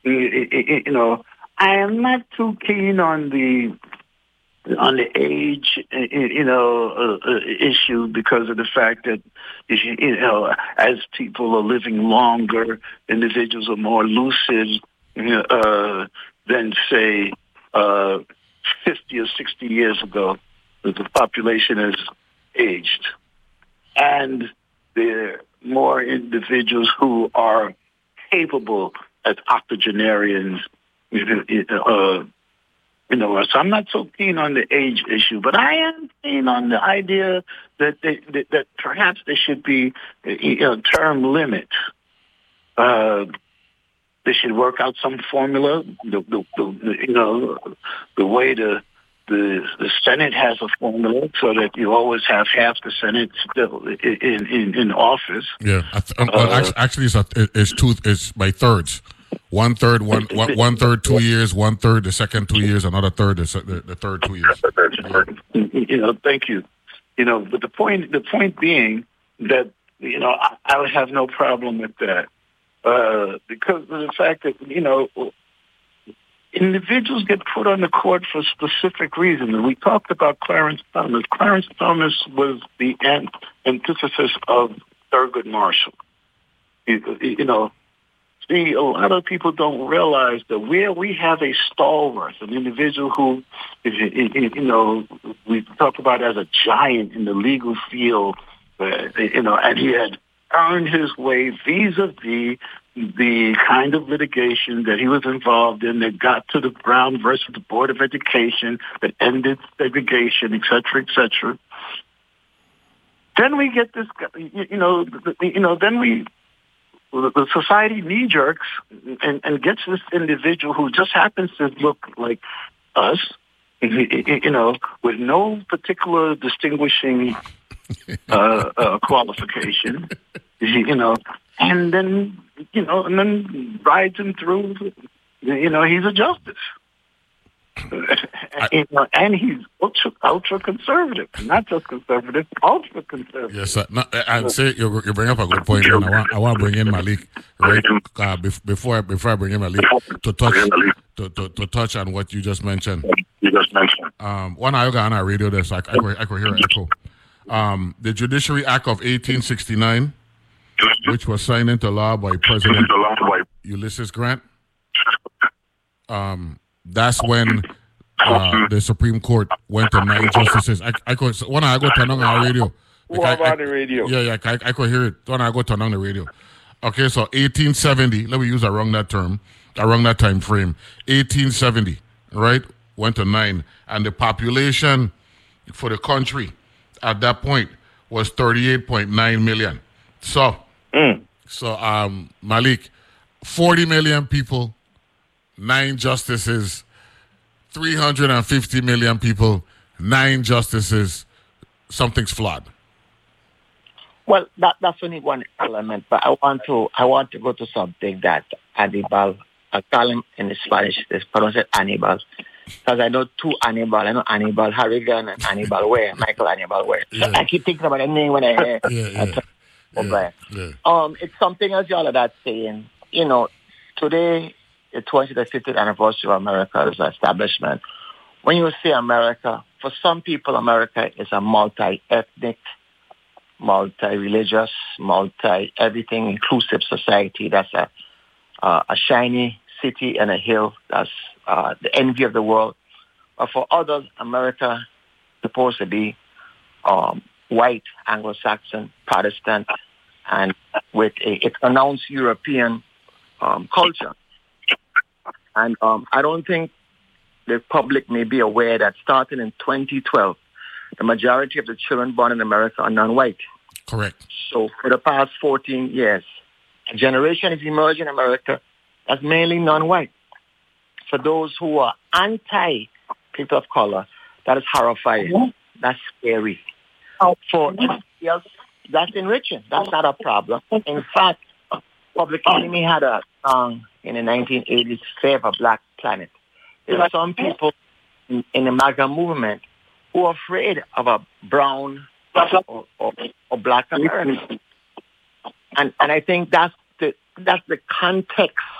I am not too keen on the age, issue because of the fact that, as people are living longer, individuals are more lucid than, say, 50 or 60 years ago. The population has aged. And there are more individuals who are capable as octogenarians, so I'm not so keen on the age issue, but I am keen on the idea that that perhaps there should be term limits. They should work out some formula. The way the Senate has a formula so that you always have half the Senate still in office. Yeah, actually, it's by thirds. One third, 2 years. 1/3 the second 2 years. Another third the third 2 years. Thank you. But the point being that I would have no problem with that because of the fact that individuals get put on the court for specific reasons. And we talked about Clarence Thomas. Clarence Thomas was the antithesis of Thurgood Marshall. See, a lot of people don't realize that where we have a stalwart, an individual who, we talk about as a giant in the legal field, and he had earned his way vis-a-vis the kind of litigation that he was involved in that got to the Brown versus the Board of Education that ended segregation, et cetera, et cetera. Then we get this, the society knee-jerks and gets this individual who just happens to look like us, with no particular distinguishing qualification, and then rides him through. He's a justice. And he's ultra conservative, not just conservative, ultra conservative. Yes, and say you bring up a good point, and I want to bring in Malik right before I bring in Malik to touch on what you just mentioned. One I got on our radio, this I could hear an echo. The Judiciary Act of 1869, which was signed into law by President Ulysses Grant. That's when the Supreme Court went to 9 justices. I could turn on our radio. What about the radio? Yeah, I could hear it when I go turn on the radio. Okay, so 1870. Let me use around that time frame. 1870, right? Went to 9, and the population for the country at that point was 38.9 million. So, Malik, 40 million people. 9 justices, 350 million people, 9 justices. Something's flawed. Well, that's only one element, but I want to go to something that Anibal, I call him in Spanish, it's pronounced Anibal, because I know 2 Anibal. I know Anibal Harrigan and Anibal Ware, Michael Anibal Ware. Yeah. I keep thinking about the name when I hear it's something as y'all are that saying, today, the 25th anniversary of America's establishment. When you say America, for some people, America is a multi-ethnic, multi-religious, multi-everything inclusive society. That's a shiny city and a hill. That's the envy of the world. But for others, America is supposed to be white, Anglo-Saxon, Protestant, and with a pronounced European culture. And I don't think the public may be aware that starting in 2012, the majority of the children born in America are non-white. Correct. So for the past 14 years, a generation is emerging in America that's mainly non-white. For those who are anti-people of color, that is horrifying. That's scary. For everybody else, that's enriching. That's not a problem. In fact, Public Enemy had a song in the 1980s, Save a Black Planet. There are some people in the MAGA movement who are afraid of a brown or black American. And I think that's the context